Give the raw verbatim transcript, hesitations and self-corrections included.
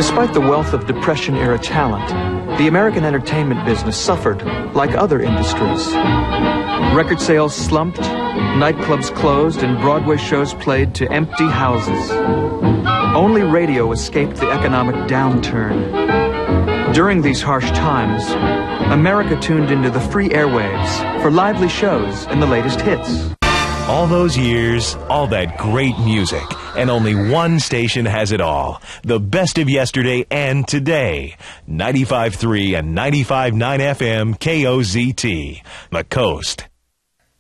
Despite the wealth of Depression-era talent, the American entertainment business suffered like other industries. Record sales slumped, nightclubs closed, and Broadway shows played to empty houses. Only radio escaped the economic downturn. During these harsh times, America tuned into the free airwaves for lively shows and the latest hits. All those years, all that great music, and only one station has it all. The best of yesterday and today. ninety-five point three and ninety-five point nine F M K O Z T. The Coast.